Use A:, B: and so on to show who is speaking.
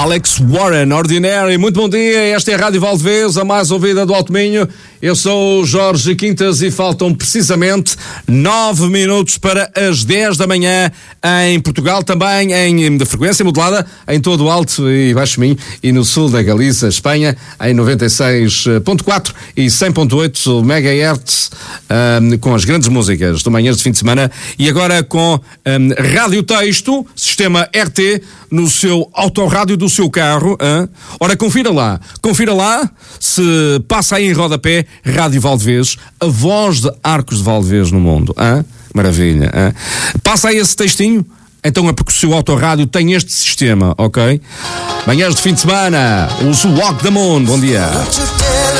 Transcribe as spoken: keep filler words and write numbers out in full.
A: Alex Warren, Ordinary. Muito bom dia, esta é a Rádio Valdevez, a mais ouvida do Alto Minho. Eu sou o Jorge Quintas e faltam precisamente nove minutos para as dez da manhã em Portugal, também em de frequência modulada em todo o Alto e Baixo Minho e no sul da Galiza, Espanha, em noventa e seis ponto quatro e cem ponto oito megahertz, um, com as grandes músicas do Manhãs de Fim de Semana, e agora com um, Rádio Texto, sistema R T, no seu autorrádio do seu carro. Hein? Ora, confira lá, confira lá se passa aí em rodapé Rádio Valdevez, a voz de Arcos de Valdevez no mundo. Hein? Maravilha. Hein? Passa aí esse textinho, então é porque o seu autorrádio tem este sistema, ok? Manhãs de Fim de Semana, o Walk the Moon. Bom dia.